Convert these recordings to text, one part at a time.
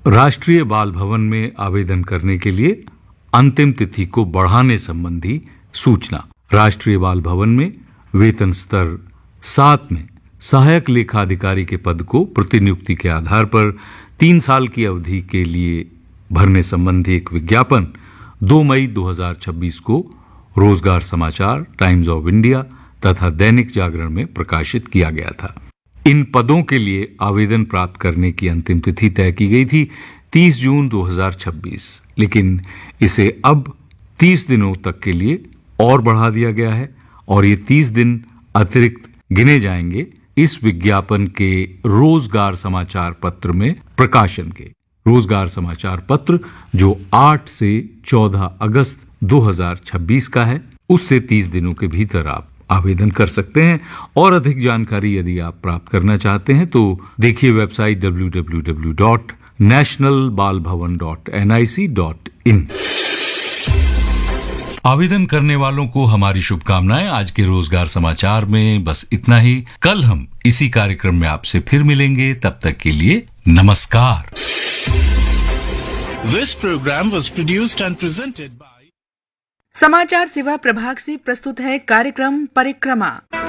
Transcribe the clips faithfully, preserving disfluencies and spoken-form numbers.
राष्ट्रीय बाल भवन में आवेदन करने के लिए अंतिम तिथि को बढ़ाने संबंधी सूचना। राष्ट्रीय बाल भवन में वेतन स्तर सात में सहायक लेखा अधिकारी के पद को प्रतिनियुक्ति के आधार पर तीन साल की अवधि के लिए भरने संबंधी एक विज्ञापन दो मई दो हज़ार छब्बीस को रोजगार समाचार, टाइम्स ऑफ इंडिया तथा दैनिक जागरण में प्रकाशित किया गया था। इन पदों के लिए आवेदन प्राप्त करने की अंतिम तिथि तय की गई थी तीस जून दो हज़ार छब्बीस, लेकिन इसे अब तीस दिनों तक के लिए और बढ़ा दिया गया है और ये तीस दिन अतिरिक्त गिने जाएंगे इस विज्ञापन के रोजगार समाचार पत्र में प्रकाशन के। रोजगार समाचार पत्र जो आठ से चौदह अगस्त दो हज़ार छब्बीस का है, उससे तीस दिनों के भीतर आप आवेदन कर सकते हैं। और अधिक जानकारी यदि आप प्राप्त करना चाहते हैं तो देखिए website W W W dot national बाल भवन dot N I C dot in. आवेदन करने वालों को हमारी शुभकामनाएं। आज के रोजगार समाचार में बस इतना ही। कल हम इसी कार्यक्रम में आपसे फिर मिलेंगे, तब तक के लिए नमस्कार। This program was produced and presented by समाचार सेवा प्रभाग से प्रस्तुत है कार्यक्रम परिक्रमा।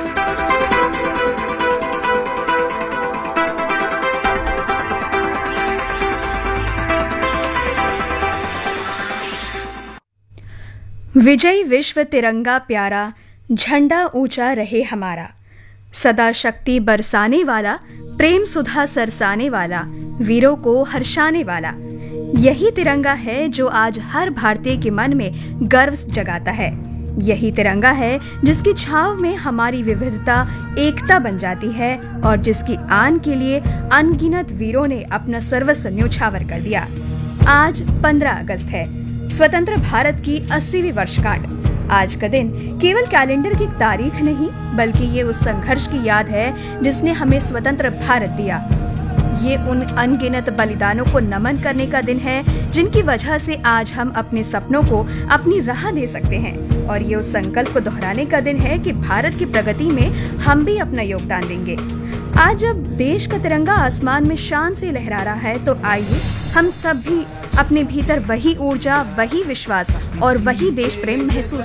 विजयी विश्व तिरंगा प्यारा, झंडा ऊंचा रहे हमारा, सदा शक्ति बरसाने वाला, प्रेम सुधा सरसाने वाला, वीरों को हर्षाने वाला। यही तिरंगा है जो आज हर भारतीय के मन में गर्व जगाता है। यही तिरंगा है जिसकी छाव में हमारी विविधता एकता बन जाती है और जिसकी आन के लिए अनगिनत वीरों ने अपना सर्वस्व न्योछावर कर दिया। आज पंद्रह अगस्त है, स्वतंत्र भारत की अस्सीवीं वर्षगांठ। आज का दिन केवल कैलेंडर की तारीख नहीं, बल्कि ये उस संघर्ष की याद है जिसने हमें स्वतंत्र भारत दिया। ये उन अनगिनत बलिदानों को नमन करने का दिन है जिनकी वजह से आज हम अपने सपनों को अपनी राह दे सकते हैं। और ये उस संकल्प को दोहराने का दिन है कि भारत की प्रगति में हम भी अपना योगदान देंगे। आज जब देश का तिरंगा आसमान में शान से लहरा रहा है, तो आइए हम सब भी अपने भीतर वही ऊर्जा, वही विश्वास और वही देश प्रेम महसूस